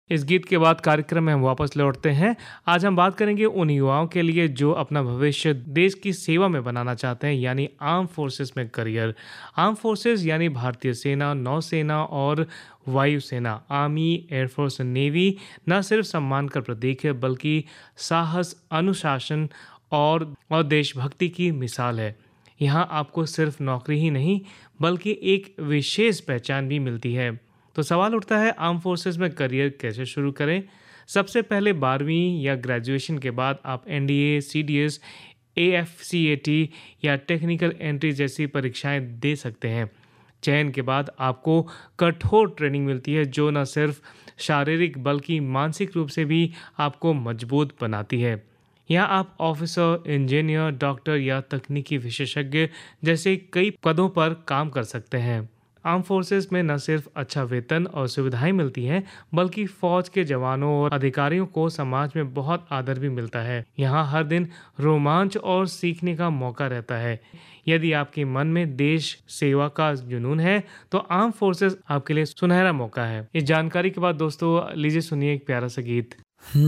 इस गीत के बाद कार्यक्रम में हम वापस लौटते हैं। आज हम बात करेंगे उन युवाओं के लिए जो अपना भविष्य देश की सेवा में बनाना चाहते हैं, यानी आर्म फोर्सेस में करियर। आर्म फोर्सेस यानी भारतीय सेना, नौसेना और वायुसेना। आर्मी, एयरफोर्स, नेवी न सिर्फ सम्मान का प्रतीक है, बल्कि साहस, अनुशासन और देशभक्ति की मिसाल है। यहाँ आपको सिर्फ नौकरी ही नहीं, बल्कि एक विशेष पहचान भी मिलती है। तो सवाल उठता है, आर्म फोर्सेस में करियर कैसे शुरू करें। सबसे पहले 12वीं या ग्रेजुएशन के बाद आप एनडीए, सीडीएस, एएफसीएटी या टेक्निकल एंट्री जैसी परीक्षाएं दे सकते हैं। चयन के बाद आपको कठोर ट्रेनिंग मिलती है, जो न सिर्फ शारीरिक बल्कि मानसिक रूप से भी आपको मजबूत बनाती है। यहाँ आप ऑफिसर, इंजीनियर, डॉक्टर या तकनीकी विशेषज्ञ जैसे कई पदों पर काम कर सकते हैं। आर्म फोर्सेस में न सिर्फ अच्छा वेतन और सुविधाएं मिलती हैं, बल्कि फौज के जवानों और अधिकारियों को समाज में बहुत आदर भी मिलता है। यहाँ हर दिन रोमांच और सीखने का मौका रहता है। यदि आपके मन में देश सेवा का जुनून है, तो आर्म फोर्सेस आपके लिए सुनहरा मौका है। इस जानकारी के बाद दोस्तों, लीजिए सुनिए एक प्यारा सा गीत।